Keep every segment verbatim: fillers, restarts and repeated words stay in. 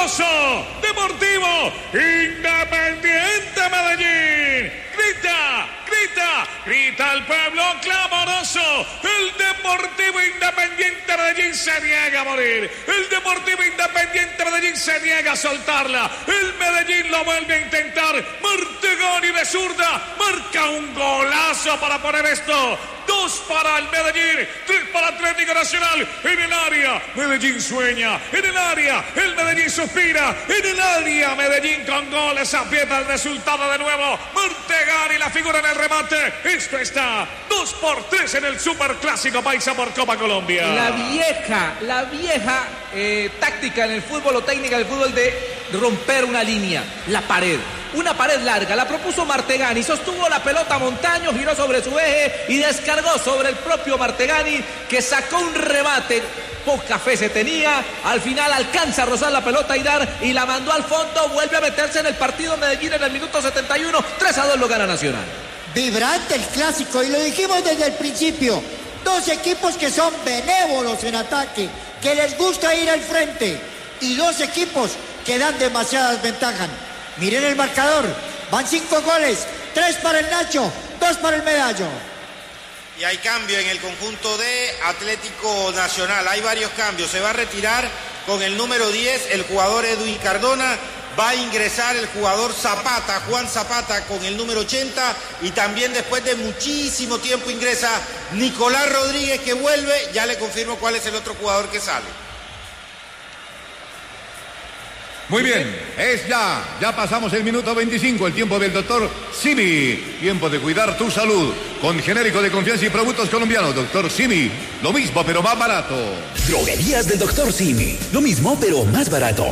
clamoroso, Deportivo Independiente Medellín. Grita, grita, grita el pueblo clamoroso. El Deportivo Independiente Medellín se niega a morir. El Deportivo Independiente Medellín se niega a soltarla. El Medellín lo vuelve a intentar. Martegani de zurda marca un golazo para poner esto. Dos para el Medellín, tres para Atlético Nacional. En el área, Medellín sueña. En el área, el Medellín suspira. En el área, Medellín con goles aprieta el resultado de nuevo. Martegani la figura en el remate. Esto está dos por tres en el Superclásico Paisa por Copa Colombia. La vieja, la vieja eh, táctica en el fútbol o técnica del fútbol de romper una línea, la pared. Una pared larga, la propuso Martegani, sostuvo la pelota Montaño, giró sobre su eje y descargó sobre el propio Martegani, que sacó un remate. Poca fe se tenía, al final alcanza a rozar la pelota y dar y la mandó al fondo, vuelve a meterse en el partido Medellín en el minuto setenta y uno, tres a dos lo gana Nacional. Vibrante el clásico y lo dijimos desde el principio, dos equipos que son benévolos en ataque, que les gusta ir al frente y dos equipos que dan demasiadas ventajas. Miren el marcador, van cinco goles, tres para el Nacho, dos para el Medallo. Y hay cambio en el conjunto de Atlético Nacional, hay varios cambios. Se va a retirar con el número diez el jugador Edwin Cardona, va a ingresar el jugador Zapata, Juan Zapata con el número ochenta, y también después de muchísimo tiempo ingresa Nicolás Rodríguez, que vuelve. Ya le confirmo cuál es el otro jugador que sale. Muy bien, es ya, ya pasamos el minuto veinticinco, el tiempo del doctor Simi. Tiempo de cuidar tu salud con genérico de confianza y productos colombianos. Doctor Simi, lo mismo pero más barato. Droguerías del doctor Simi, lo mismo pero más barato.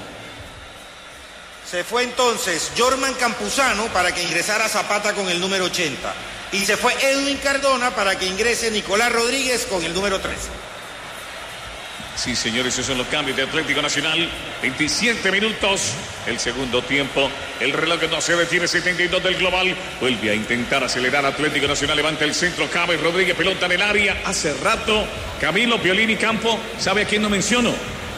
Se fue entonces Jorman Campuzano para que ingresara Zapata con el número ochenta. Y se fue Edwin Cardona para que ingrese Nicolás Rodríguez con el número trece. Sí, señores, esos son los cambios de Atlético Nacional. veintisiete minutos, el segundo tiempo. El reloj no se detiene, setenta y dos del global. Vuelve a intentar acelerar Atlético Nacional. Levanta el centro, cabe Rodríguez, pelota en el área. Hace rato, Camilo Piolini Campo, ¿sabe a quién no menciono?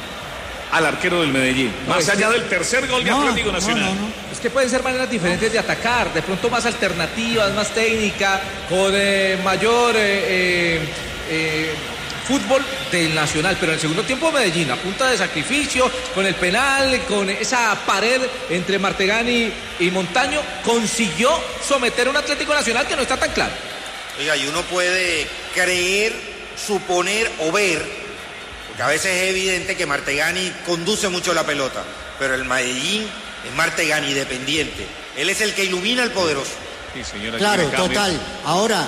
Al arquero del Medellín. No, más allá que... del tercer gol de no, Atlético Nacional. No, no, no. Es que pueden ser maneras diferentes de atacar. De pronto más alternativas, más técnica, con eh, mayor... Eh, eh, fútbol del Nacional, pero en el segundo tiempo Medellín, a punta de sacrificio, con el penal, con esa pared entre Martegani y Montaño, consiguió someter a un Atlético Nacional que no está tan claro. Oiga, y uno puede creer, suponer o ver, porque a veces es evidente que Martegani conduce mucho la pelota, pero el Medellín es Martegani dependiente. Él es el que ilumina al poderoso. Sí, señora, claro, total. Ahora,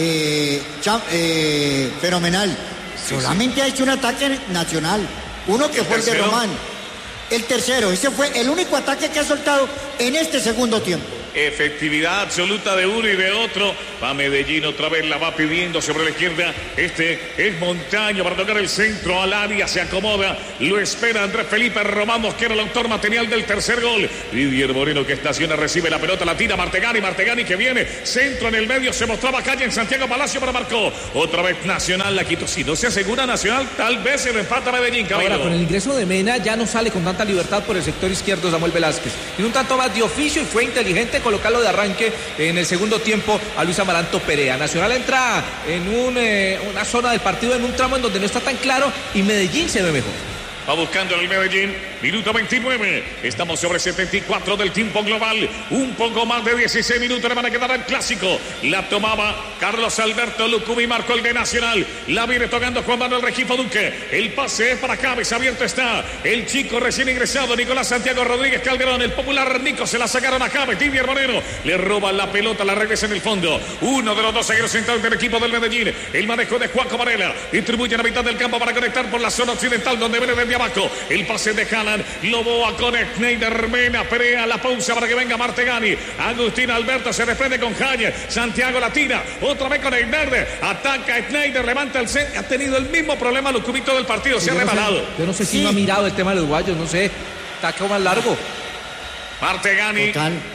eh, cham, eh, fenomenal. Sí, solamente sí. Ha hecho un ataque nacional, uno que fue el de Román, el tercero, ese fue el único ataque que ha soltado en este segundo tiempo. Efectividad absoluta de uno y de otro. Va Medellín otra vez, la va pidiendo sobre la izquierda. Este es Montaño para tocar el centro al área, se acomoda, lo espera Andrés Felipe Román Mosquera, el autor material del tercer gol. Didier Moreno que estaciona, recibe la pelota, la tira Martegani, Martegani que viene, centro en el medio, se mostraba calle en Santiago Palacio, pero marcó. Otra vez Nacional la quitó. Si no se asegura Nacional, tal vez se lo empata Medellín, Camilo. Ahora con el ingreso de Mena ya no sale con tanta libertad por el sector izquierdo Samuel Velázquez. Tiene un tanto más de oficio y fue inteligente colocarlo de arranque en el segundo tiempo a Luis Amaranto Perea. Nacional entra en un, eh, una zona del partido, en un tramo en donde no está tan claro y Medellín se ve mejor. Va buscando el Medellín, minuto veintinueve, estamos sobre setenta y cuatro del tiempo global, un poco más de dieciséis minutos le van a quedar al clásico. La tomaba Carlos Alberto Lucumí, marcó el de Nacional, la viene tocando Juan Manuel Regifo Duque, el pase es para Cabeza, abierto está el chico recién ingresado Nicolás Santiago Rodríguez Calderón, el popular Nico, se la sacaron a Cabeza, Didier Moreno le roba la pelota, la regresa en el fondo, uno de los dos zagueros centrales del equipo del Medellín, el manejo de Juanco Varela, distribuye a la mitad del campo para conectar por la zona occidental donde viene desde abajo, el pase de Haaland, Loboa con Schneider, Mena, Perea, la pausa para que venga Martegani, Agustín Alberto se desprende con Jañez, Santiago la tira, otra vez con Schneider, ataca Schneider, levanta el set, ha tenido el mismo problema los cubitos del partido, sí, se ha rebalado. No yo no sé si sí. no ha mirado el tema de los uruguayos, no sé, está como más largo. Martegani. Total.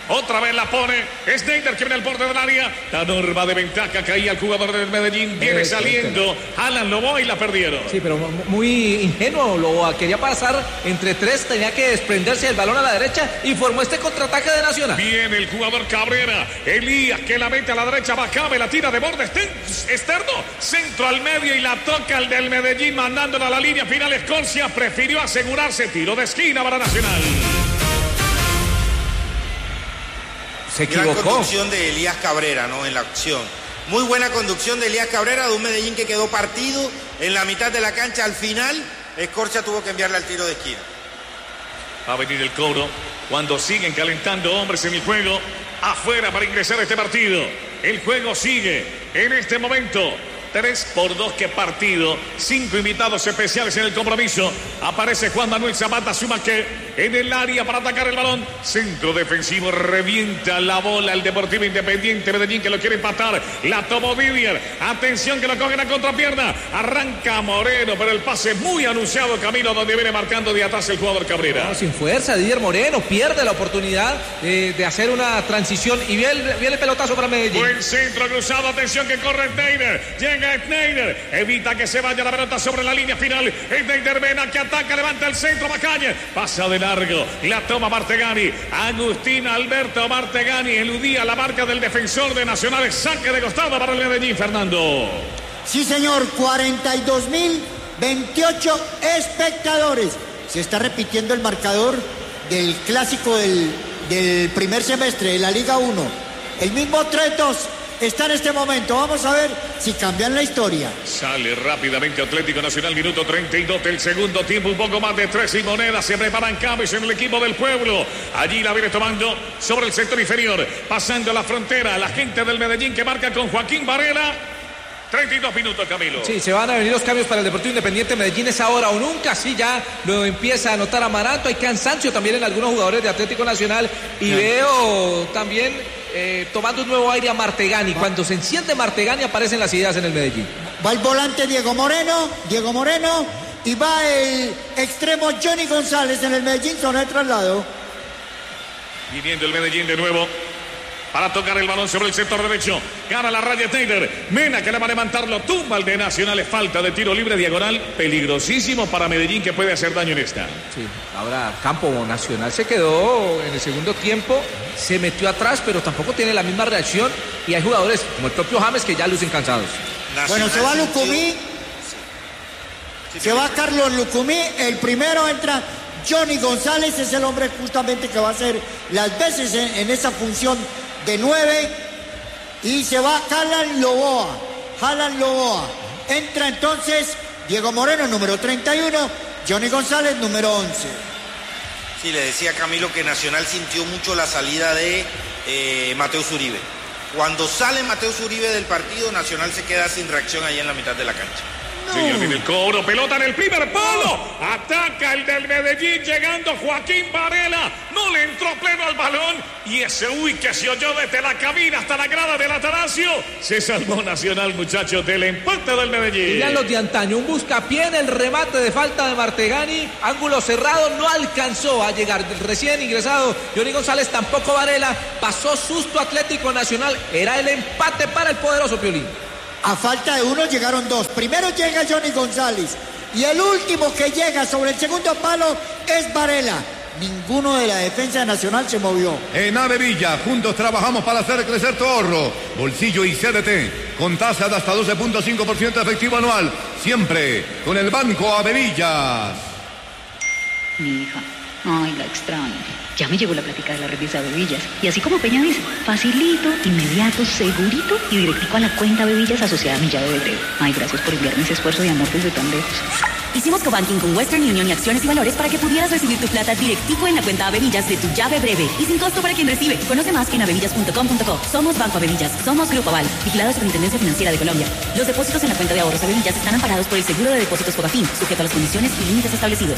Otra vez la pone Schneider, que viene al borde del área. La norma de ventaja caía el jugador del Medellín. Viene eh, saliendo. Alan Loboa y la perdieron. Sí, pero muy ingenuo Loboa. Quería pasar entre tres. Tenía que desprenderse del balón a la derecha y formó este contraataque de Nacional. Viene el jugador Cabrera. Elías, que la mete a la derecha. Bacabe, la tira de borde externo. Centro al medio y la toca el del Medellín, mandándola a la línea final. Escorcia prefirió asegurarse. Tiro de esquina para Nacional. Se equivocó. Gran conducción de Elías Cabrera, ¿no? En la acción. Muy buena conducción de Elías Cabrera, de un Medellín que quedó partido en la mitad de la cancha. Al final, Escorcia tuvo que enviarle al tiro de esquina. Va a venir el cobro cuando siguen calentando hombres en el juego. Afuera para ingresar a este partido. El juego sigue en este momento. tres por dos, que partido. Cinco invitados especiales en el compromiso. Aparece Juan Manuel Zapata, suma que en el área para atacar el balón. Centro defensivo, revienta la bola el Deportivo Independiente Medellín, que lo quiere empatar. La tomó Didier. Atención que lo cogen a contrapierna. Arranca Moreno, pero el pase muy anunciado. Camino donde viene marcando de atrás el jugador Cabrera. No, sin fuerza, Didier Moreno pierde la oportunidad eh, de hacer una transición. Y viene, viene el pelotazo para Medellín. Buen centro cruzado. Atención que corre Schneider. Llega Schneider, evita que se vaya la pelota sobre la línea final. Schneider Mena, que ataca, levanta el centro, Macalle, pasa de largo, la toma Martegani. Agustín Alberto Martegani eludía la marca del defensor de Nacional. Saque de costado para el Medellín, Fernando. Sí, señor, cuarenta y dos mil veintiocho espectadores. Se está repitiendo el marcador del clásico del, del primer semestre de la Liga uno. El mismo tres dos está en este momento. Vamos a ver si cambian la historia. Sale rápidamente Atlético Nacional, minuto treinta y dos del segundo tiempo. Un poco más de tres y moneda. Se preparan cambios en el equipo del pueblo. Allí la viene tomando sobre el sector inferior, pasando la frontera. La gente del Medellín que marca con Joaquín Varela. treinta y dos minutos, Camilo. Sí, se van a venir los cambios para el Deportivo Independiente Medellín. Es ahora o nunca. Sí, ya lo empieza a notar Amaranto. Hay cansancio también en algunos jugadores de Atlético Nacional. Y sí, veo también eh, tomando un nuevo aire a Martegani. Cuando se enciende Martegani aparecen las ideas en el Medellín. Va el volante Diego Moreno. Diego Moreno. Y va el extremo Johnny González en el Medellín. Son el traslado. Viniendo el Medellín de nuevo para tocar el balón sobre el sector derecho. Gana la raya Taylor. Mena, que le va a levantarlo. Tumba el de Nacional. Es falta de tiro libre diagonal. Peligrosísimo para Medellín, que puede hacer daño en esta. Sí, ahora Campo Nacional se quedó en el segundo tiempo. Se metió atrás, pero tampoco tiene la misma reacción. Y hay jugadores como el propio James que ya lucen cansados. Nacional, bueno, se va Lucumí. Sí. Sí, se va Carlos Lucumí. El primero entra Johnny González. Es el hombre justamente que va a hacer las veces en, en esa función de nueve. Y se va Alan Loboa. Alan Loboa. Entra entonces Diego Moreno, número treinta y uno. Johnny González, número once. Sí, le decía Camilo que Nacional sintió mucho la salida de eh, Mateus Uribe. Cuando sale Mateus Uribe del partido, Nacional se queda sin reacción ahí en la mitad de la cancha. No. Sigue viene el cobro, pelota en el primer palo. Ataca el del Medellín, llegando Joaquín Varela. No le entró pleno al balón. Y ese uy que se oyó desde la cabina hasta la grada del Atanasio. Se salvó Nacional, muchachos, del empate del Medellín. Y ya los de antaño, un buscapié en el remate de falta de Martegani. Ángulo cerrado, no alcanzó a llegar. Recién ingresado Johnny González, tampoco Varela. Pasó susto Atlético Nacional. Era el empate para el poderoso Piolín. A falta de uno llegaron dos. Primero llega Johnny González y el último que llega sobre el segundo palo es Varela. Ninguno de la defensa nacional se movió. En Avevilla, juntos trabajamos para hacer crecer tu ahorro. Bolsillo y C D T, con tasa de hasta doce punto cinco por ciento efectivo anual. Siempre con el Banco Avevillas. Mi hija, ay, la extraño. Ya me llegó la plática de la revista Avevillas. Y así como Peña dice, facilito, inmediato, segurito y directico a la cuenta Avevillas asociada a mi llave de breve. Ay, gracias por enviarme ese esfuerzo de amor desde tan lejos. Hicimos cobanking con Western Union y Acciones y Valores para que pudieras recibir tu plata directico en la cuenta Avevillas de tu llave breve y sin costo para quien recibe. Conoce más en avevillas punto com punto co. Somos Banco Avevillas, somos Grupo Aval, vigilado Superintendencia Financiera de Colombia. Los depósitos en la cuenta de ahorros Avevillas están amparados por el seguro de depósitos Fogafín, sujeto a las condiciones y límites establecidos.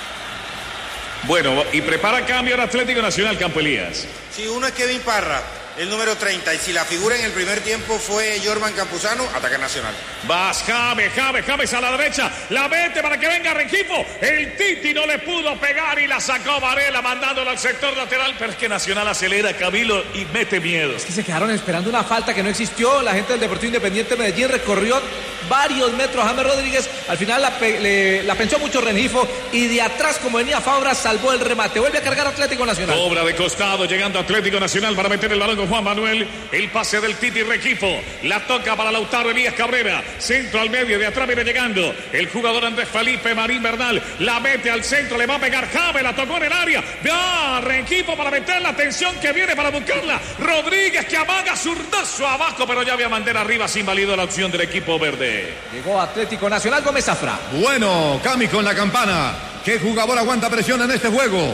Bueno, y prepara cambio al Atlético Nacional, Campo Elías. Sí, uno es Kevin Parra. el número treinta. Y si la figura en el primer tiempo fue Jorman Campuzano, ataca Nacional. Vas, James, James, James a la derecha. La mete para que venga Rengifo. El Titi no le pudo pegar y la sacó Varela mandándola al sector lateral. Pero es que Nacional acelera, Camilo, y mete miedo. Es que se quedaron esperando una falta que no existió. La gente del Deportivo Independiente Medellín recorrió varios metros a James Rodríguez. Al final la, pe le, la pensó mucho Rengifo y de atrás, como venía Fabra, salvó el remate. Vuelve a cargar Atlético Nacional. Obra de costado, llegando Atlético Nacional para meter el balón con Juan Manuel. El pase del Titi Rengifo. La toca para Lautaro Elías Cabrera. Centro al medio, de atrás viene llegando el jugador Andrés Felipe Marín Bernal. La mete al centro, le va a pegar James, la tocó en el área. Va Rengifo para meter la atención que viene para buscarla. Rodríguez que amaga zurdazo abajo, pero ya había bandera arriba, sin válido la opción del equipo verde. Llegó Atlético Nacional, Gómez Zafra. Bueno, Cami con la campana. ¿Qué jugador aguanta presión en este juego?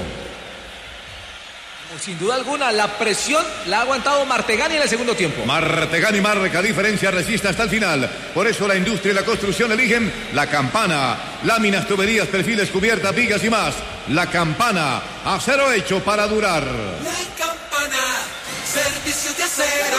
Sin duda alguna, la presión la ha aguantado Martegani en el segundo tiempo. Martegani marca diferencia, resiste hasta el final. Por eso la industria y la construcción eligen la campana. Láminas, tuberías, perfiles, cubiertas, vigas y más. La campana, acero hecho para durar. La campana, servicio de acero.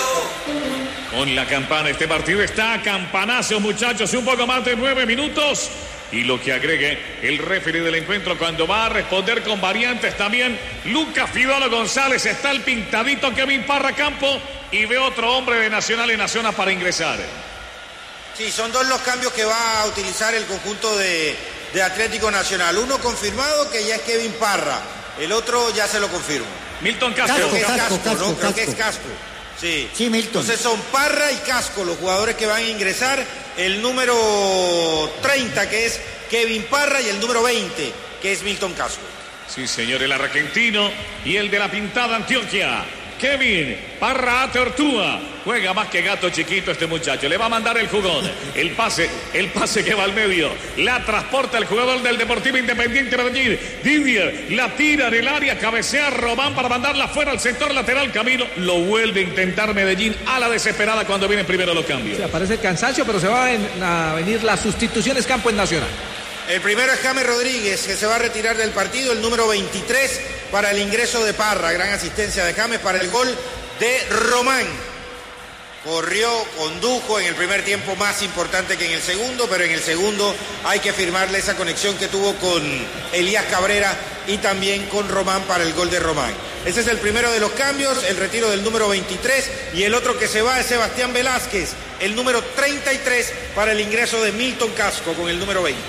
Con la campana, este partido está a campanazo, muchachos. Un poco más de nueve minutos. Y lo que agregue el referee del encuentro cuando va a responder con variantes también. Lucas Fidolo González, está el pintadito Kevin Parra Campo y ve otro hombre de Nacional en Nacional para ingresar. Sí, son dos los cambios que va a utilizar el conjunto de, de Atlético Nacional. Uno confirmado, que ya es Kevin Parra. El otro ya se lo confirmo. Milton Casco. Creo que es Casco, Casco, Casco, ¿no? Creo Casco. que es Casco. Sí. Sí, Milton. Entonces son Parra y Casco los jugadores que van a ingresar. El número treinta, que es Kevin Parra, y el número veinte, que es Milton Casco. Sí, señor, el argentino y el de la pintada Antioquia. Kevin Parra Tortúa. Juega más que gato chiquito este muchacho. Le va a mandar el jugón. El pase, el pase que va al medio. La transporta el jugador del Deportivo Independiente Medellín. Didier la tira en el área. Cabecea Román para mandarla fuera al sector lateral. Camilo lo vuelve a intentar Medellín a la desesperada cuando vienen primero los cambios. Sí, aparece el cansancio, pero se van a venir las sustituciones campo en Nacional. El primero es James Rodríguez, que se va a retirar del partido. El número veintitrés para el ingreso de Parra. Gran asistencia de James para el gol de Román. Corrió, condujo en el primer tiempo, más importante que en el segundo, pero en el segundo hay que firmarle esa conexión que tuvo con Elías Cabrera y también con Román para el gol de Román. Ese es el primero de los cambios, el retiro del número veintitrés, y el otro que se va es Sebastián Velázquez, el número treinta y tres para el ingreso de Milton Casco con el número veinte.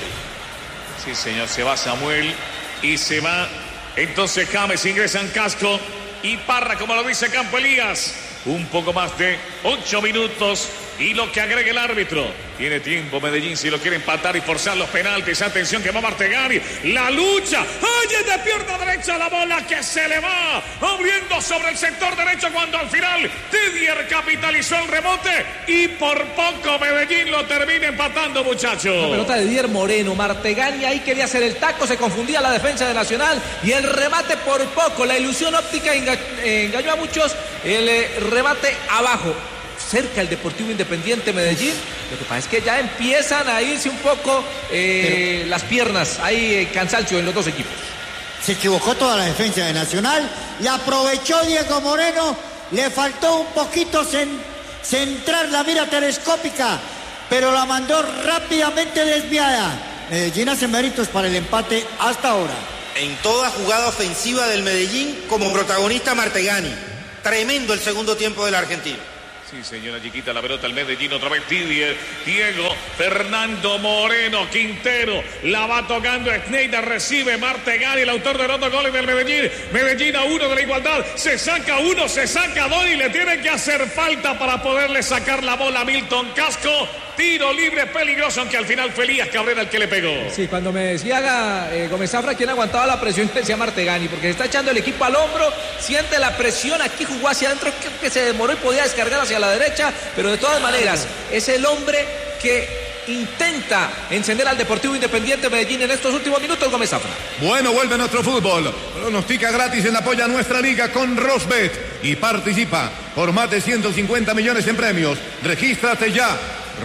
Sí, señor, se va Samuel y se va entonces James, ingresan Casco y Parra, como lo dice Campo Elías. Un poco más de ocho minutos y lo que agrega el árbitro. Tiene tiempo Medellín si lo quiere empatar y forzar los penaltis. Atención que va Martegani. La lucha. ¡Ay, es de pierna derecha la bola que se le va! Abriendo sobre el sector derecho cuando al final Didier capitalizó el rebote y por poco Medellín lo termina empatando, muchachos. La pelota de Didier Moreno. Martegani ahí quería hacer el taco. Se confundía la defensa de Nacional y el remate por poco. La ilusión óptica enga engañó a muchos. El eh, remate abajo, cerca el Deportivo Independiente Medellín. Lo que pasa es que ya empiezan a irse un poco eh, Pero, las piernas. Hay eh, cansancio en los dos equipos. Se equivocó toda la defensa de Nacional. La aprovechó Diego Moreno. Le faltó un poquito cen, centrar la mira telescópica, pero la mandó rápidamente desviada. Medellín hace méritos para el empate hasta ahora. En toda jugada ofensiva del Medellín, como protagonista Martegani. Tremendo el segundo tiempo del argentino. Sí, señora chiquita, la pelota al Medellín, otra vez Didier, Diego, Fernando Moreno, Quintero, la va tocando Schneider, recibe Martegani, el autor de los dos goles del Medellín. Medellín a uno de la igualdad, se saca uno, se saca dos y le tienen que hacer falta para poderle sacar la bola a Milton Casco. Tiro libre peligroso, aunque al final fue Elías Cabrera el que le pegó. Sí, cuando me decía eh, Gómez Zafra quién aguantaba la presión, decía Martegani, porque se está echando el equipo al hombro, siente la presión, aquí jugó hacia adentro, que, que se demoró y podía descargar hacia la derecha, pero de todas maneras, es el hombre que intenta encender al Deportivo Independiente Medellín en estos últimos minutos, Gómez Zafra. Bueno, vuelve nuestro fútbol. Pronostica gratis en la Apoya Nuestra Liga con Rosbet y participa por más de ciento cincuenta millones en premios. Regístrate ya.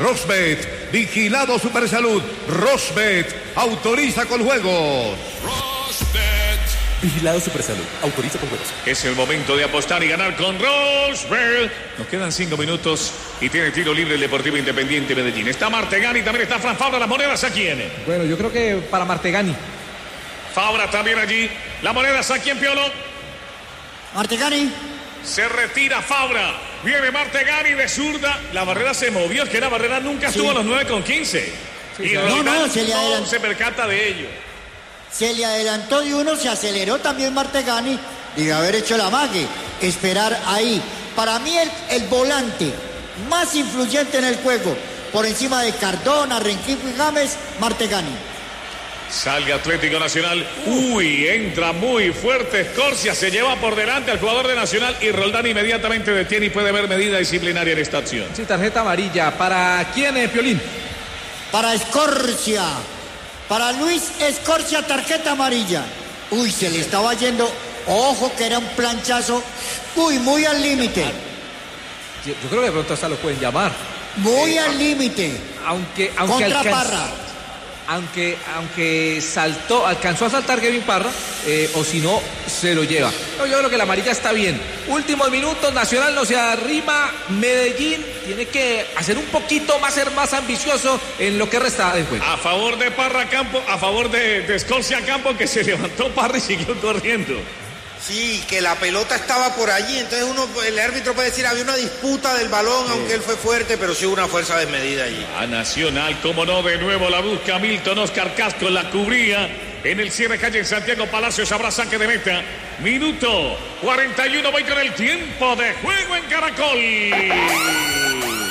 Rosbet, vigilado Supersalud. Rosbet, autoriza con juegos. Rosbet, Vigilado Supersalud. Autoriza con juegos. Es el momento de apostar y ganar con Rosberg. Nos quedan cinco minutos y tiene tiro libre el Deportivo Independiente Medellín. Está Martegani, también está Fran Fabra. ¿Las monedas a quién? Bueno, yo creo que para Martegani. Fabra también allí. ¿Las monedas a quién, Piolo? Martegani. Se retira Fabra. Viene Martegani de zurda. La barrera se movió. Es que la barrera nunca sí. estuvo a los nueve con quince. Sí, y no, no, se le adelantó. No se percata de ello. Se le adelantó de uno, se aceleró también Martegani. Debe haber hecho la mague. Esperar ahí. Para mí el, el volante más influyente en el juego, por encima de Cardona, Rengifo y Gámez, Martegani. Salga Atlético Nacional. Uy, entra muy fuerte Escorcia. Se lleva por delante al jugador de Nacional y Roldán inmediatamente detiene y puede haber medida disciplinaria en esta acción. Sí, tarjeta amarilla. ¿Para quién es, Piolín? Para Escorcia. Para Luis Escorcia, tarjeta amarilla. Uy, se le estaba yendo. Ojo que era un planchazo. Uy, muy al límite. Yo, yo creo que de pronto hasta lo pueden llamar. Muy eh, al límite. Aunque, aunque Contra alcanza, Parra. Aunque, aunque saltó, alcanzó a saltar Kevin Parra, eh, o si no, se lo lleva. No, yo creo que la amarilla está bien. Últimos minutos, Nacional no se arrima. Medellín tiene que hacer un poquito más, ser más ambicioso en lo que resta del juego. A favor de Parra Campo, a favor de, de Escorcia Campo, que se levantó Parra y siguió corriendo. Sí, que la pelota estaba por allí, entonces uno, el árbitro puede decir, había una disputa del balón, sí. aunque él fue fuerte, pero sí hubo una fuerza desmedida allí. A Nacional, como no, de nuevo la busca Milton Oscar Casco, la cubría en el cierre calle en Santiago Palacios, habrá saque de meta. Minuto cuarenta y uno, voy con el tiempo de juego en Caracol.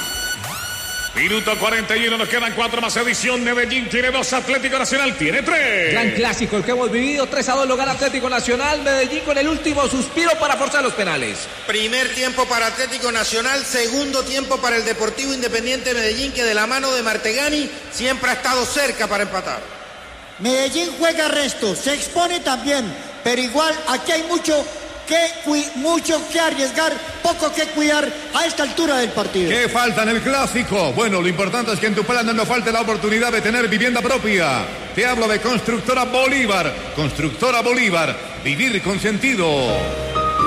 Minuto cuarenta y uno, nos quedan cuatro más edición. Medellín tiene dos, Atlético Nacional tiene tres. Gran clásico el que hemos vivido, tres a dos lo gana Atlético Nacional. Medellín con el último suspiro para forzar los penales. Primer tiempo para Atlético Nacional, segundo tiempo para el Deportivo Independiente Medellín, que de la mano de Martegani siempre ha estado cerca para empatar. Medellín juega resto, se expone también, pero igual aquí hay mucho que mucho que arriesgar, poco que cuidar a esta altura del partido. ¿Qué falta en el clásico? Bueno, lo importante es que en tu plan no falte la oportunidad de tener vivienda propia. Te hablo de Constructora Bolívar. Constructora Bolívar, vivir con sentido.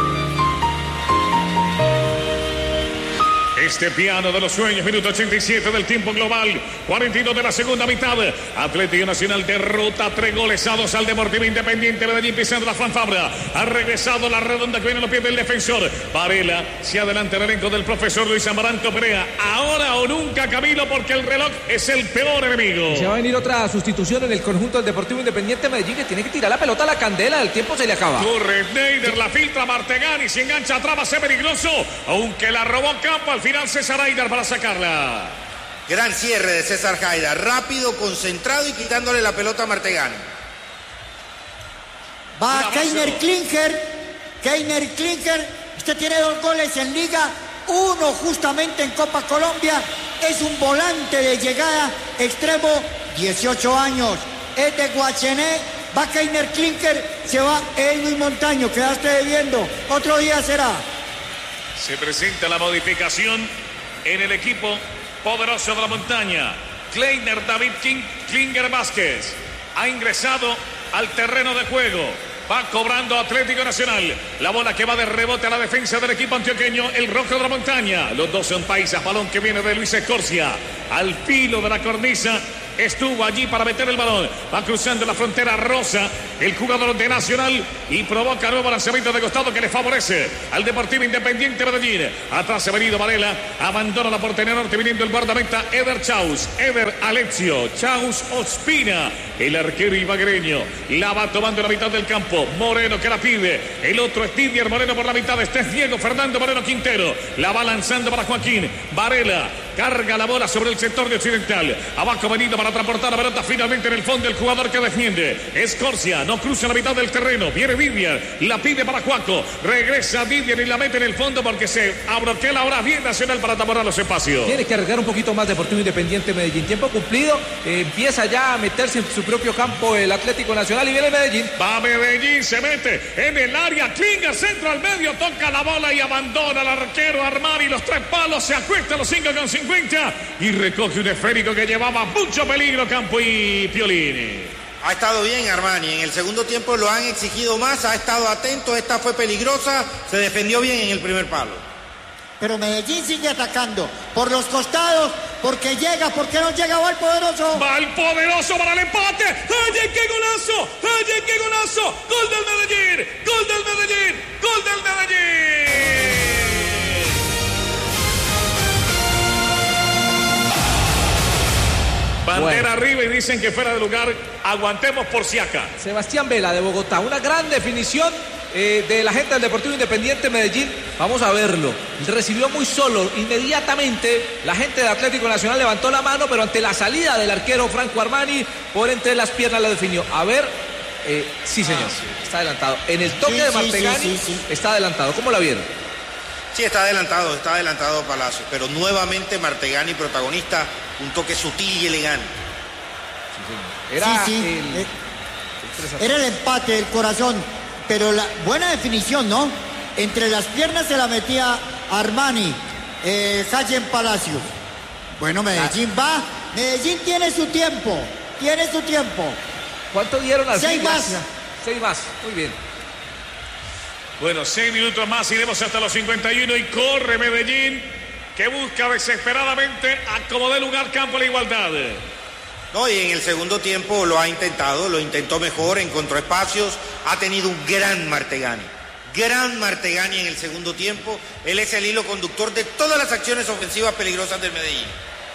Este piano de los sueños, minuto ochenta y siete del tiempo global, cuarenta y dos de la segunda mitad. Atlético Nacional derrota tres goles a dos al Deportivo Independiente Medellín, pisando la Fran Fabra. Ha regresado la redonda que viene a los pies del defensor. Varela se adelanta el elenco del profesor Luis Amaranto Perea. Ahora o nunca, Camilo, porque el reloj es el peor enemigo. Se va a venir otra sustitución en el conjunto del Deportivo Independiente Medellín, que tiene que tirar la pelota a la candela. El tiempo se le acaba. Corre Neider, la filtra Martegani, se engancha atrás, va a ser peligroso, aunque la robó Campo al final. César Haidar para sacarla. Gran cierre de César Haidar, rápido, concentrado y quitándole la pelota a Martegani. Va Keiner Klinker, Keiner Klinker, este tiene dos goles en Liga, uno justamente en Copa Colombia, es un volante de llegada, extremo, dieciocho años, es de Guachené. Va Keiner Klinker, se va Edwin Montaño, quedaste debiendo, otro día será. Se presenta la modificación en el equipo poderoso de la montaña. Kleiner David King, Klinger Vázquez ha ingresado al terreno de juego. Va cobrando Atlético Nacional. La bola que va de rebote a la defensa del equipo antioqueño, el rojo de la montaña. Los dos son paisas. Balón que viene de Luis Escorcia. Al filo de la cornisa. Estuvo allí para meter el balón. Va cruzando la frontera rosa el jugador de Nacional y provoca nuevo lanzamiento de costado que le favorece al Deportivo Independiente Medellín. Atrás se ha venido Varela. Abandona la portería norte viniendo el guardameta Eder Chaus. Eder Alexio. Chaus Ospina. El arquero ibaguereño. La va tomando en la mitad del campo. Moreno que la pide. El otro es Didier Moreno por la mitad. Este es Diego Fernando Moreno Quintero. La va lanzando para Joaquín. Varela carga la bola sobre el sector de occidental. Abajo venido para transportar la pelota finalmente en el fondo el jugador que defiende. Escorcia no cruza la mitad del terreno. Viene Didier. La pide para Juaco. Regresa Didier y la mete en el fondo porque se abroquela ahora bien Nacional para tapar los espacios. Tiene que arriesgar un poquito más Deportivo Independiente Medellín. Tiempo cumplido. Eh, empieza ya a meterse en su propio campo el Atlético Nacional y viene Medellín. Va Medellín, se mete en el área. Klinger, centro al medio, toca la bola y abandona al arquero Armani. Los tres palos, se acuesta a los cinco con cincuenta y recoge un esférico que llevaba mucho peligro Campo y Piolini. Ha estado bien Armani, en el segundo tiempo lo han exigido más, ha estado atento, esta fue peligrosa, se defendió bien en el primer palo. Pero Medellín sigue atacando por los costados, porque llega, porque no llega, va el poderoso. Va el poderoso para el empate. ¡Ay, qué golazo! ¡Ay, qué golazo! ¡Gol del Medellín! ¡Gol del Medellín! ¡Gol del Medellín! Bandera bueno. Arriba y dicen que fuera de lugar. Aguantemos por si acá. Sebastián Vela de Bogotá, una gran definición eh, de la gente del Deportivo Independiente Medellín. Vamos a verlo. Recibió muy solo. Inmediatamente la gente de Atlético Nacional levantó la mano, pero ante la salida del arquero Franco Armani, por entre las piernas la definió. A ver, eh, sí señor, ah, sí. Está adelantado. En el toque sí, de Martegani sí, sí, sí, sí. Está adelantado. ¿Cómo la vieron? Sí, está adelantado, está adelantado Palacio, pero nuevamente Martegani protagonista, un toque sutil y elegante. Sí, era, sí, sí. El... Era el empate del corazón, pero la buena definición, ¿no? Entre las piernas se la metía Armani, eh, Jayen Palacios. Bueno, Medellín ah. va, Medellín tiene su tiempo, tiene su tiempo. ¿Cuánto dieron al Seis más. Seis más, muy bien. Bueno, seis minutos más, iremos hasta los cincuenta y uno y corre Medellín, que busca desesperadamente acomodar lugar, campo a la igualdad. No, y en el segundo tiempo lo ha intentado, lo intentó mejor, encontró espacios, ha tenido un gran Martegani. Gran Martegani en el segundo tiempo, él es el hilo conductor de todas las acciones ofensivas peligrosas del Medellín.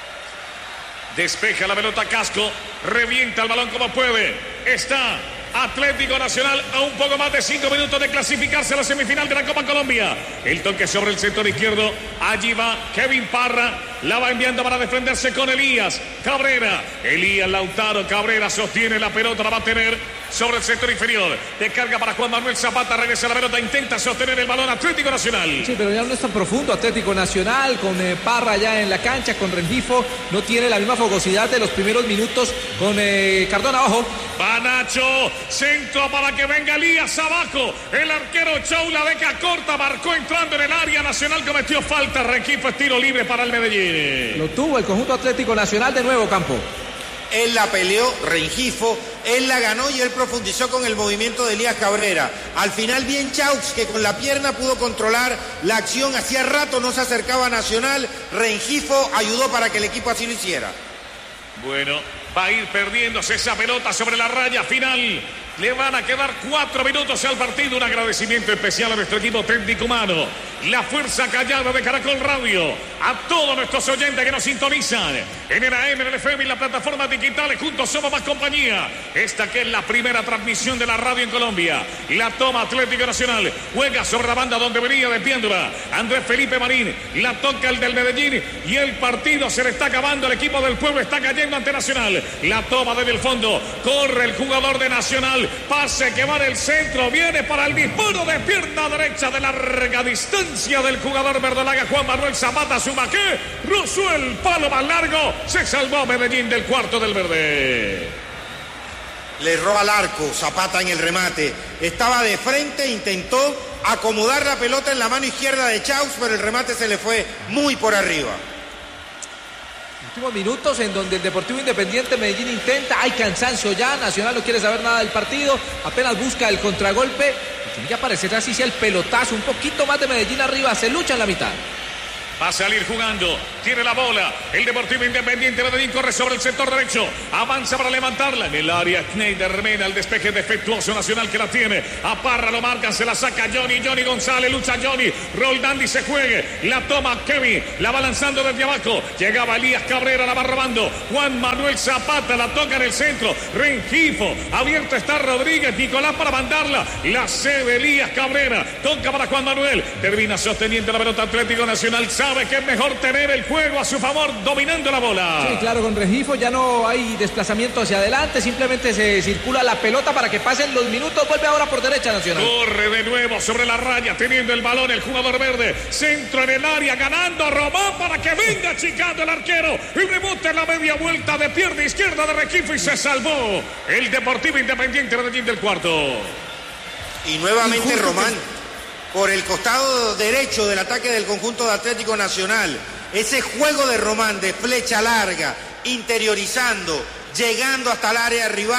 Despeja la pelota Casco, revienta el balón como puede, está... Atlético Nacional a un poco más de cinco minutos de clasificarse a la semifinal de la Copa Colombia. El toque sobre el sector izquierdo. Allí va Kevin Parra. La va enviando para defenderse con Elías Cabrera. Elías Lautaro Cabrera sostiene la pelota. La va a tener sobre el sector inferior. Descarga para Juan Manuel Zapata. Regresa la pelota. Intenta sostener el balón Atlético Nacional. Sí, pero ya no es tan profundo Atlético Nacional. Con eh, Parra ya en la cancha. Con Rengifo. No tiene la misma fogosidad de los primeros minutos con eh, Cardona. Ojo. Va Nacho. Centro para que venga Elías abajo. El arquero Chau la deja corta. Marcó entrando en el área. Nacional cometió falta. Rengifo es tiro libre para el Medellín. Lo tuvo el conjunto Atlético Nacional de nuevo, Campo. Él la peleó, Rengifo, él la ganó y él profundizó con el movimiento de Elías Cabrera. Al final bien Chaux, que con la pierna pudo controlar la acción. Hacía rato no se acercaba a Nacional. Rengifo ayudó para que el equipo así lo hiciera. Bueno, va a ir perdiéndose esa pelota sobre la raya final. Le van a quedar cuatro minutos al partido. Un agradecimiento especial a nuestro equipo técnico humano. La fuerza callada de Caracol Radio. A todos nuestros oyentes que nos sintonizan en el A M, en el F M y las plataformas digitales. Juntos somos más compañía. Esta que es la primera transmisión de la radio en Colombia. La toma Atlético Nacional. Juega sobre la banda donde venía desviándola Andrés Felipe Marín. La toca el del Medellín. Y el partido se le está acabando. El equipo del pueblo está cayendo ante Nacional. La toma desde el fondo. Corre el jugador de Nacional. Pase que va en el centro, viene para el disparo de pierna derecha de larga distancia del jugador verdolaga Juan Manuel Zapata. Sumaqué, rozó el palo más largo, se salvó Medellín del cuarto del verde. Le erró al arco, Zapata en el remate, estaba de frente, intentó acomodar la pelota en la mano izquierda de Chaux, pero el remate se le fue muy por arriba. Últimos minutos en donde el Deportivo Independiente Medellín intenta, hay cansancio ya, Nacional no quiere saber nada del partido, apenas busca el contragolpe, y tiene que aparecer así sea el pelotazo, un poquito más de Medellín arriba, se lucha en la mitad. Va a salir jugando, tiene la bola, el Deportivo Independiente Medellín corre sobre el sector derecho, avanza para levantarla en el área, Schneider Mena, el despeje defectuoso Nacional que la tiene, a Parra lo marcan, se la saca Johnny, Johnny González, lucha Johnny, Roldán dice juegue, la toma Kevin, la va lanzando desde abajo, llegaba Elías Cabrera, la va robando, Juan Manuel Zapata, la toca en el centro, Rengifo, abierto está Rodríguez, Nicolás para mandarla, la cede Elías Cabrera, toca para Juan Manuel, termina sosteniendo la pelota Atlético Nacional, sabe que es mejor tener el juego a su favor, dominando la bola. Sí, claro, con Rengifo ya no hay desplazamiento hacia adelante, simplemente se circula la pelota para que pasen los minutos, vuelve ahora por derecha Nacional. Corre de nuevo sobre la raya, teniendo el balón el jugador verde, centro en el área, ganando Román para que venga chicando el arquero, y rebote en la media vuelta de pierna izquierda de Rengifo y se salvó el Deportivo Independiente Medellín del cuarto. Y nuevamente Román. Por el costado derecho del ataque del conjunto de Atlético Nacional. Ese juego de Román de flecha larga, interiorizando, llegando hasta el área rival,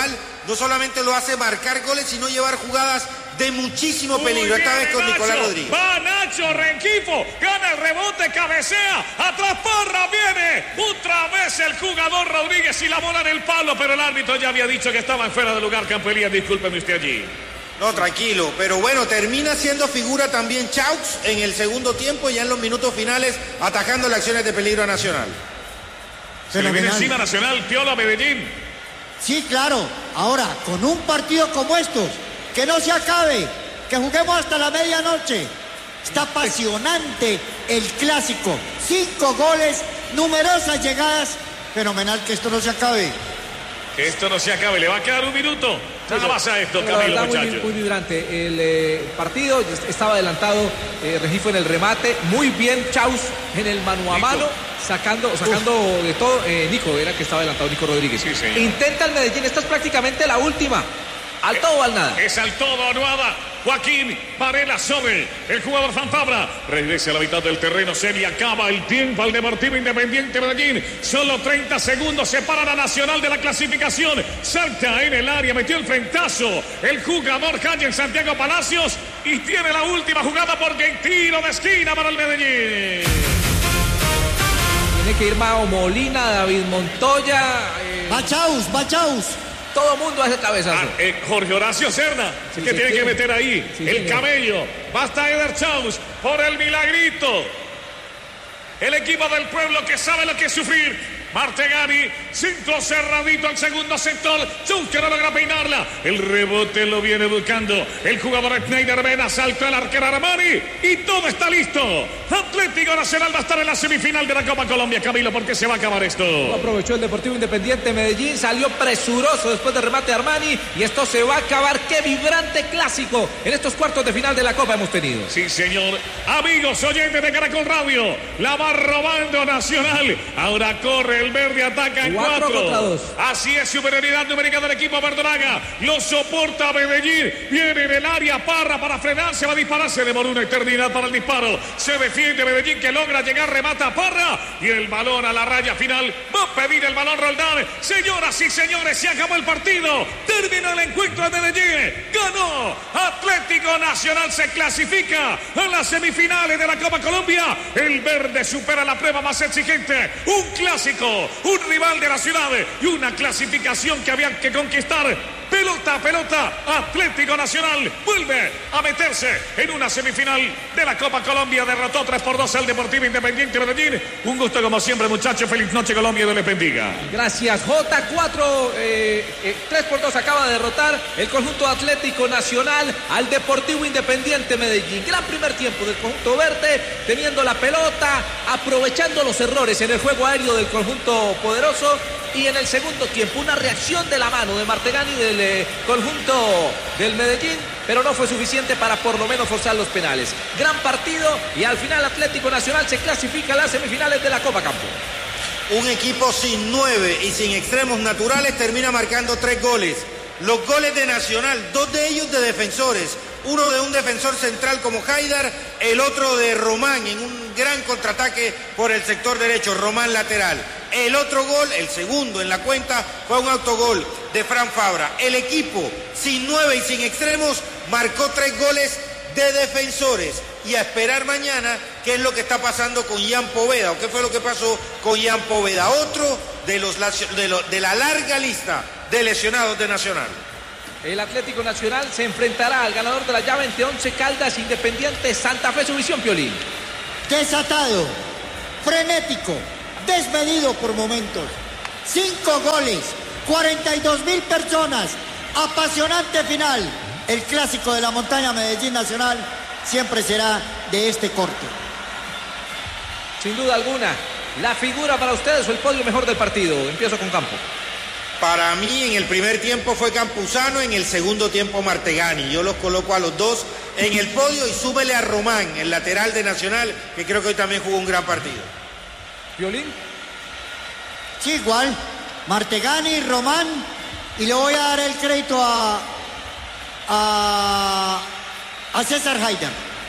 no solamente lo hace marcar goles, sino llevar jugadas de muchísimo peligro, esta vez con Nicolás Nacho. Rodríguez. Va Nacho, Rengifo, gana el rebote, cabecea, atrás Parra, viene otra vez el jugador Rodríguez y la bola en el palo, pero el árbitro ya había dicho que estaba en fuera de lugar, Campelía, discúlpeme usted allí. No, tranquilo, pero bueno, termina siendo figura también Chaux en el segundo tiempo, ya en los minutos finales, atajando las acciones de peligro a Nacional. Se le viene encima Nacional, Piola, Medellín. Sí, claro. Ahora, con un partido como estos, que no se acabe, que juguemos hasta la medianoche. Está apasionante el clásico. Cinco goles, numerosas llegadas. Fenomenal que esto no se acabe. Que esto no se acabe, le va a quedar un minuto. Nada más a esto, La Camilo, verdad, muchachos. muy, muy vibrante. El eh, partido estaba adelantado, eh, Regifo en el remate, muy bien Chaus en el mano a Nico. mano, sacando, sacando de todo. Eh, Nico era el que estaba adelantado, Nico Rodríguez. Sí, señor. Intenta el Medellín, esta es prácticamente la última. Al todo o al nada. Es al todo o nada. Joaquín Varela sobre el jugador Fanfabra. Regresa a la mitad del terreno. Se le acaba el tiempo al Deportivo Independiente Medellín. Solo treinta segundos separan a Nacional de la clasificación. Salta en el área, metió el frentazo el jugador Calle Santiago Palacios. Y tiene la última jugada porque hay tiro de esquina para el Medellín. Tiene que ir Mao Molina, David Montoya. Eh, Bachaus, Bachaus. todo mundo hace cabezazo. Ah, eh, Jorge Horacio Serna, Sí, que sí, tiene sí. que meter ahí Sí, el señor. camello. Basta Eder Chaus por el milagrito. El equipo del pueblo que sabe lo que es sufrir. Martegani, centro cerradito al segundo sector. Chaus que no logra peinarla. El rebote lo viene buscando el jugador Schneider Vena. Saltó el arquero Armani y todo está listo. Atlético Nacional va a estar en la semifinal de la Copa Colombia, Camilo, porque se va a acabar esto. Aprovechó el Deportivo Independiente Medellín, salió presuroso después del remate de Armani y esto se va a acabar. Qué vibrante clásico en estos cuartos de final de la Copa hemos tenido. Sí, señor. Amigos oyentes de Caracol Radio, la va robando Nacional. Ahora corre el verde, ataca en Cuatro cuatro. contra dos. Así es, superioridad numérica del equipo verdolaga. Lo soporta Medellín. Viene en el área Parra para frenar. Se va a disparar. Se demoró una eternidad para el disparo. Se defiende Medellín que logra llegar. Remata Parra. Y el balón a la raya final. Va a pedir el balón Roldán. Señoras y señores, se acabó el partido. Terminó el encuentro de Medellín. Ganó Atlético Nacional. Se clasifica a las semifinales de la Copa Colombia. El verde supera la prueba más exigente. Un clásico. Un rival de la ciudad y una clasificación que había que conquistar. Pelota a pelota, Atlético Nacional vuelve a meterse en una semifinal de la Copa Colombia. Derrotó tres por dos al Deportivo Independiente Medellín. Un gusto como siempre, muchachos. Feliz noche, Colombia, y Dios les bendiga. Gracias, J cuatro, eh, eh, tres por dos acaba de derrotar el conjunto Atlético Nacional al Deportivo Independiente Medellín. Gran primer tiempo del conjunto verde, teniendo la pelota, aprovechando los errores en el juego aéreo del conjunto poderoso. Y en el segundo tiempo, una reacción de la mano de Martegani del eh, conjunto del Medellín, pero no fue suficiente para por lo menos forzar los penales. Gran partido y al final Atlético Nacional se clasifica a las semifinales de la Copa Campo. Un equipo sin nueve y sin extremos naturales termina marcando tres goles. Los goles de Nacional, dos de ellos de defensores. Uno de un defensor central como Haidar, el otro de Román en un gran contraataque por el sector derecho, Román lateral. El otro gol, el segundo en la cuenta, fue un autogol de Fran Fabra. El equipo sin nueve y sin extremos marcó tres goles de defensores. Y a esperar mañana qué es lo que está pasando con Ian Poveda, o qué fue lo que pasó con Ian Poveda, otro de, los, de, lo, de la larga lista de lesionados de Nacional. El Atlético Nacional se enfrentará al ganador de la llave entre Once Caldas, Independiente Santa Fe. Su visión, Piolín. Desatado, frenético, desmedido por momentos. Cinco goles, cuarenta y dos mil personas. Apasionante final. El clásico de la montaña Medellín Nacional siempre será de este corte. Sin duda alguna, la figura para ustedes o el podio mejor del partido. Empiezo con Campo. Para mí en el primer tiempo fue Campuzano, en el segundo tiempo Martegani. Yo los coloco a los dos en el podio y súbele a Román, el lateral de Nacional, que creo que hoy también jugó un gran partido. ¿Violín? Sí, igual. Martegani, Román, y le voy a dar el crédito a, a, a César Haidar.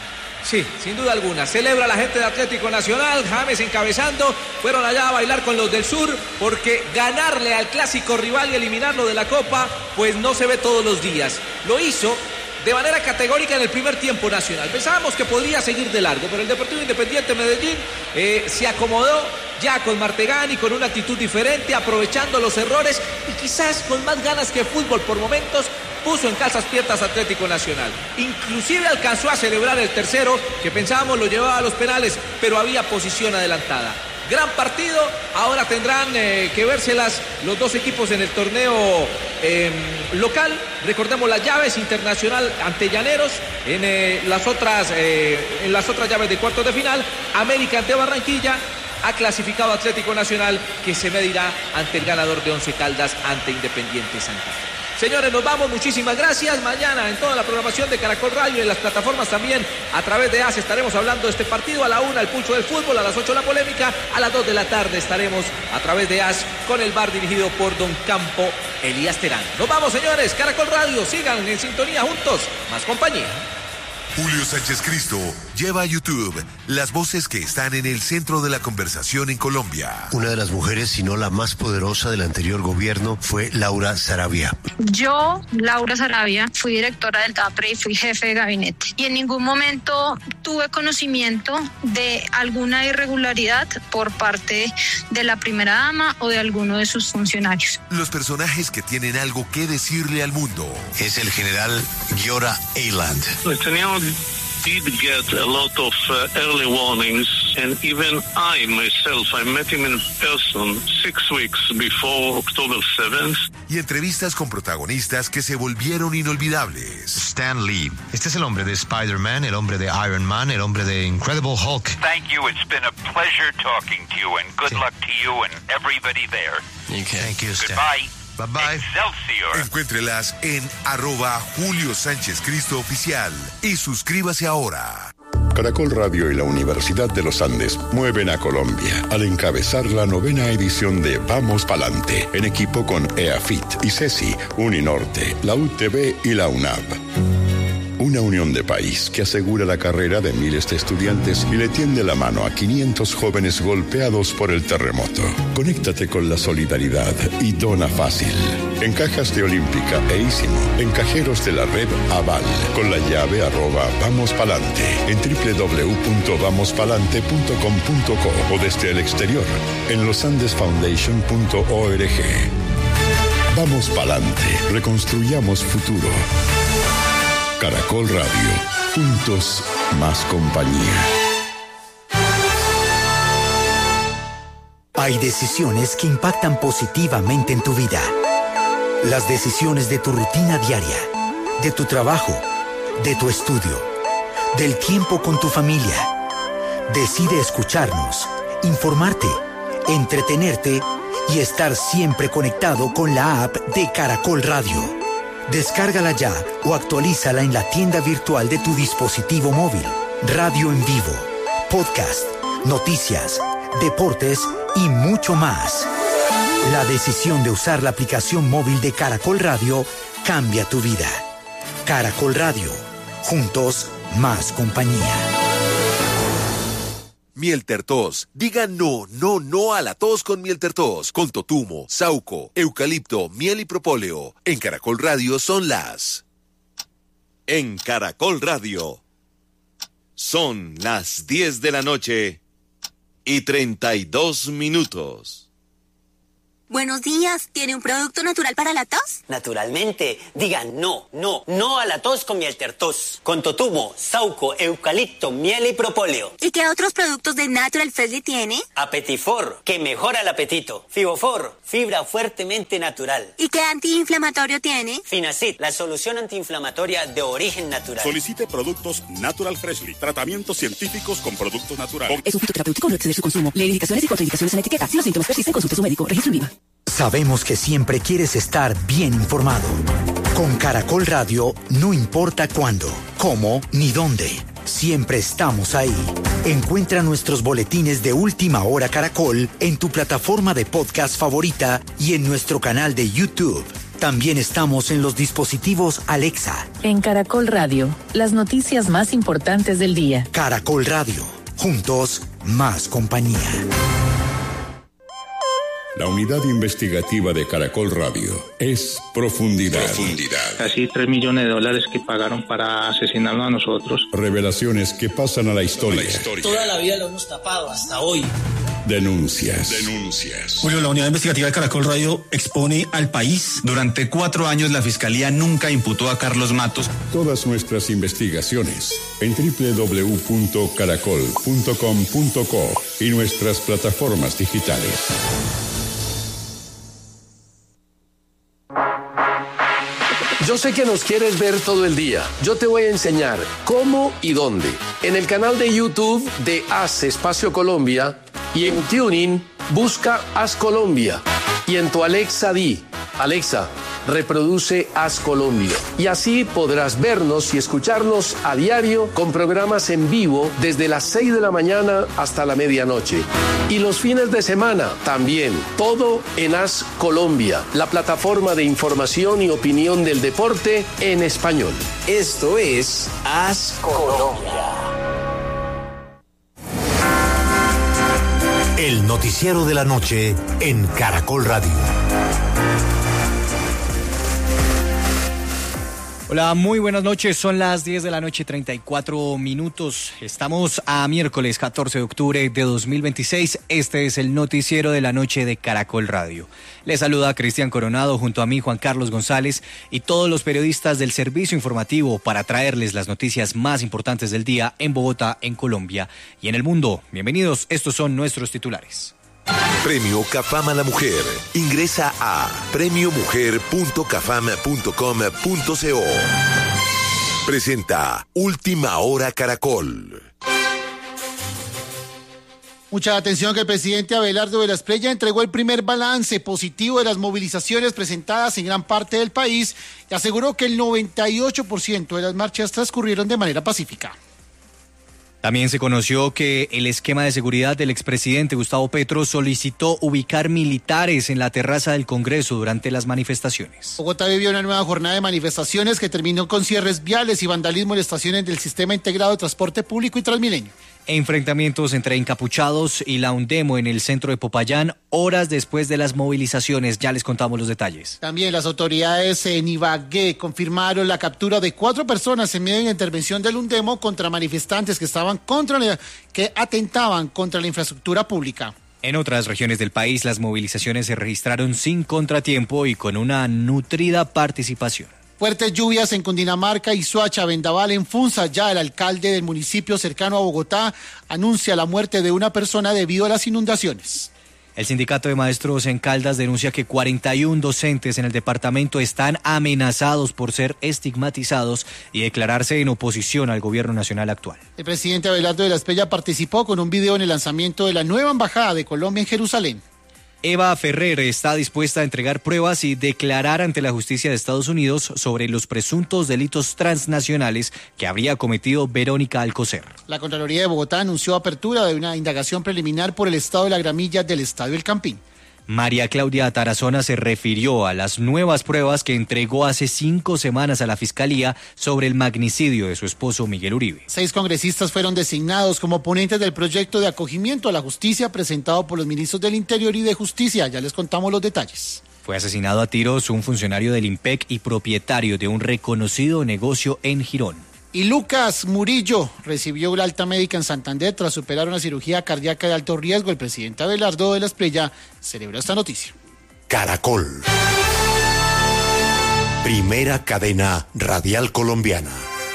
Sí, sin duda alguna. Celebra la gente de Atlético Nacional, James encabezando. Fueron allá a bailar con los del sur porque ganarle al clásico rival y eliminarlo de la Copa, pues no se ve todos los días. Lo hizo de manera categórica en el primer tiempo Nacional. Pensábamos que podría seguir de largo, pero el Deportivo Independiente Medellín eh, se acomodó ya con Martegani, con una actitud diferente, aprovechando los errores y quizás con más ganas que fútbol por momentos. Puso en calzas piernas Atlético Nacional. Inclusive alcanzó a celebrar el tercero, que pensábamos lo llevaba a los penales, pero había posición adelantada. Gran partido, ahora tendrán eh, que vérselas los dos equipos en el torneo eh, local. Recordemos las llaves: Internacional ante Llaneros, en, eh, las otras, eh, en las otras llaves de cuartos de final, América ante Barranquilla. Ha clasificado Atlético Nacional, que se medirá ante el ganador de Once Caldas, ante Independiente Santa Fe. Señores, nos vamos, muchísimas gracias. Mañana en toda la programación de Caracol Radio y en las plataformas también a través de A S estaremos hablando de este partido. A la una el pulso del fútbol, a las ocho la polémica, a las dos de la tarde estaremos a través de A S con el bar dirigido por Don Campo Elías Terán. Nos vamos, señores, Caracol Radio, sigan en sintonía juntos, más compañía. Julio Sánchez Cristo lleva a YouTube las voces que están en el centro de la conversación en Colombia. Una de las mujeres, si no la más poderosa del anterior gobierno, fue Laura Sarabia. Yo, Laura Sarabia, fui directora del TAPRE y fui jefe de gabinete. Y en ningún momento tuve conocimiento de alguna irregularidad por parte de la primera dama o de alguno de sus funcionarios. Los personajes que tienen algo que decirle al mundo. Es el general Giora Eiland. Netanyahu did get a lot of uh, early warnings, and even I myself, I met him in person six weeks before October seventh. Y entrevistas con protagonistas que se volvieron inolvidables. Stan Lee. Este es el hombre de Spider-Man, el hombre de Iron Man, el hombre de Incredible Hulk. Thank you. It's been a pleasure talking to you, and good sí. luck to you and everybody there. Okay. Thank you, Stan. Goodbye. Bye bye. Excelsior. Encuéntrelas en arroba Julio Sánchez Cristo Oficial y suscríbase ahora. Caracol Radio y la Universidad de los Andes mueven a Colombia al encabezar la novena edición de Vamos Palante, en equipo con EAFIT, ICESI, Uninorte, la U T V y la UNAV. Una unión de país que asegura la carrera de miles de estudiantes y le tiende la mano a quinientos jóvenes golpeados por el terremoto. Conéctate con la solidaridad y dona fácil. En cajas de Olímpica e Ísimo, en cajeros de la red Aval, con la llave arroba Vamos Palante, en doble u doble u doble u punto vamos palante punto com punto co o desde el exterior, en losandesfoundation punto org. Vamos Palante, reconstruyamos futuro. Caracol Radio, juntos más compañía. Hay decisiones que impactan positivamente en tu vida. Las decisiones de tu rutina diaria, de tu trabajo, de tu estudio, del tiempo con tu familia. Decide escucharnos, informarte, entretenerte y estar siempre conectado con la app de Caracol Radio. Descárgala ya o actualízala en la tienda virtual de tu dispositivo móvil. Radio en vivo, podcast, noticias, deportes y mucho más. La decisión de usar la aplicación móvil de Caracol Radio cambia tu vida. Caracol Radio, juntos más compañía. Mieltertos. Diga no, no, no a la tos con Mieltertos. Con totumo, sauco, eucalipto, miel y propóleo. En Caracol Radio son las... En Caracol Radio. Son las diez de la noche y treinta y dos minutos. Buenos días, ¿tiene un producto natural para la tos? Naturalmente, diga no, no, no a la tos con Mieltertos. Con totumo, sauco, eucalipto, miel y propóleo. ¿Y qué otros productos de Natural Freshly tiene? Apetifor, que mejora el apetito. Fibofor, fibra fuertemente natural. ¿Y qué antiinflamatorio tiene? Finacid, la solución antiinflamatoria de origen natural. Solicite productos Natural Freshly, tratamientos científicos con productos naturales. Es un fitoterapéutico, no exceder su consumo. Lee indicaciones y contraindicaciones en etiqueta. Si los síntomas persisten, consulte a su médico. Registro en Viva. Sabemos que siempre quieres estar bien informado. Con Caracol Radio, no importa cuándo, cómo ni dónde. Siempre estamos ahí. Encuentra nuestros boletines de Última Hora Caracol en tu plataforma de podcast favorita y en nuestro canal de YouTube. También estamos en los dispositivos Alexa. En Caracol Radio, las noticias más importantes del día. Caracol Radio, juntos, más compañía. La unidad investigativa de Caracol Radio es Profundidad. Profundidad. Casi tres millones de dólares que pagaron para asesinarnos a nosotros. Revelaciones que pasan a la historia. La historia. Toda la vida lo hemos tapado hasta hoy. Denuncias. Denuncias. Julio, la unidad investigativa de Caracol Radio expone al país. Durante cuatro años la Fiscalía nunca imputó a Carlos Matos. Todas nuestras investigaciones en doble u doble u doble u punto caracol punto com punto co y nuestras plataformas digitales. Yo sé que nos quieres ver todo el día. Yo te voy a enseñar cómo y dónde. En el canal de YouTube de Haz Espacio Colombia y en TuneIn busca Haz Colombia. Y en tu Alexa di, Alexa, reproduce Haz Colombia. Y así podrás vernos y escucharnos a diario con programas en vivo desde las seis de la mañana hasta la medianoche. Y los fines de semana también. Todo en Haz Colombia, la plataforma de información y opinión del deporte en español. Esto es Haz Colombia. El noticiero de la noche en Caracol Radio. Hola, muy buenas noches. Son las diez de la noche, treinta y cuatro minutos. Estamos a miércoles catorce de octubre de dos mil veintiséis. Este es el noticiero de la noche de Caracol Radio. Les saluda Cristian Coronado junto a mí, Juan Carlos González, y todos los periodistas del servicio informativo para traerles las noticias más importantes del día en Bogotá, en Colombia y en el mundo. Bienvenidos, estos son nuestros titulares. Premio Cafam a la Mujer. Ingresa a premio mujer punto cafam punto com punto co. Presenta Última Hora Caracol. Mucha atención que el presidente Abelardo de la Espriella entregó el primer balance positivo de las movilizaciones presentadas en gran parte del país y aseguró que el noventa y ocho por ciento de las marchas transcurrieron de manera pacífica. También se conoció que el esquema de seguridad del expresidente Gustavo Petro solicitó ubicar militares en la terraza del Congreso durante las manifestaciones. Bogotá vivió una nueva jornada de manifestaciones que terminó con cierres viales y vandalismo en estaciones del Sistema Integrado de Transporte Público y Transmilenio. Enfrentamientos entre encapuchados y la UNDEMO en el centro de Popayán, horas después de las movilizaciones. Ya les contamos los detalles. También las autoridades en Ibagué confirmaron la captura de cuatro personas en medio de la intervención del UNDEMO contra manifestantes que estaban contra la, que atentaban contra la infraestructura pública. En otras regiones del país, las movilizaciones se registraron sin contratiempo y con una nutrida participación. Fuertes lluvias en Cundinamarca y Soacha, vendaval en Funza. Ya el alcalde del municipio cercano a Bogotá anuncia la muerte de una persona debido a las inundaciones. El sindicato de maestros en Caldas denuncia que cuarenta y uno docentes en el departamento están amenazados por ser estigmatizados y declararse en oposición al gobierno nacional actual. El presidente Abelardo de la Espriella participó con un video en el lanzamiento de la nueva embajada de Colombia en Jerusalén. Eva Ferrer está dispuesta a entregar pruebas y declarar ante la justicia de Estados Unidos sobre los presuntos delitos transnacionales que habría cometido Verónica Alcocer. La Contraloría de Bogotá anunció apertura de una indagación preliminar por el estado de la gramilla del Estadio El Campín. María Claudia Tarazona se refirió a las nuevas pruebas que entregó hace cinco semanas a la Fiscalía sobre el magnicidio de su esposo Miguel Uribe. Seis congresistas fueron designados como ponentes del proyecto de acogimiento a la justicia presentado por los ministros del Interior y de Justicia. Ya les contamos los detalles. Fue asesinado a tiros un funcionario del IMPEC y propietario de un reconocido negocio en Girón. Y Lucas Murillo recibió una alta médica en Santander tras superar una cirugía cardíaca de alto riesgo. El presidente Abelardo de la Espriella celebró esta noticia. Caracol. Primera cadena radial colombiana.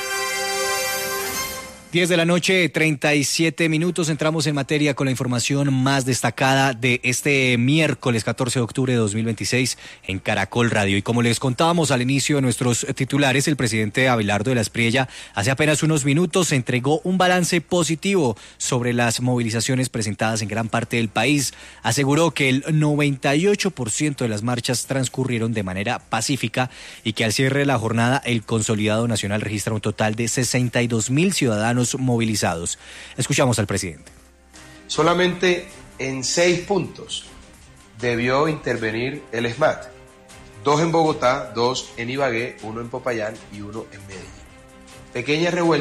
diez de la noche, treinta y siete minutos. Entramos en materia con la información más destacada de este miércoles catorce de octubre de dos mil veintiséis en Caracol Radio. Y como les contábamos al inicio de nuestros titulares, el presidente Abelardo de la Espriella hace apenas unos minutos entregó un balance positivo sobre las movilizaciones presentadas en gran parte del país. Aseguró que el noventa y ocho por ciento de las marchas transcurrieron de manera pacífica y que al cierre de la jornada el Consolidado Nacional registra un total de sesenta y dos mil ciudadanos movilizados. Escuchamos al presidente. Solamente en seis puntos debió intervenir el S M A T. dos en Bogotá, dos en Ibagué, uno en Popayán y uno en Medellín. Pequeñas revueltas